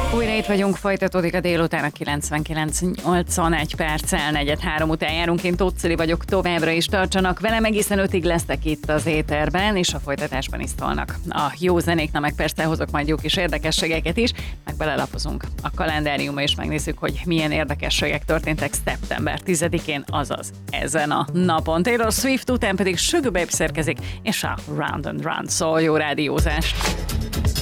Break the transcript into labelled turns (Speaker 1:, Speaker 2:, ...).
Speaker 1: Újra itt vagyunk, folytatódik a délután a 99.81 perccel, 4:03 után járunk. Én Tóth Cili vagyok, továbbra is tartsanak velem, egészen 5-ig lesznek itt az éterben, és a folytatásban is szólnak a jó zenék, na meg persze hozok majd jó kis érdekességeket is, meg belelapozunk a kalendáriumba, és megnézzük, hogy milyen érdekességek történtek szeptember 10-én, azaz ezen a napon. Taylor Swift után pedig Sugar Babes érkezik, és a Round and Round, szól jó rádiózást!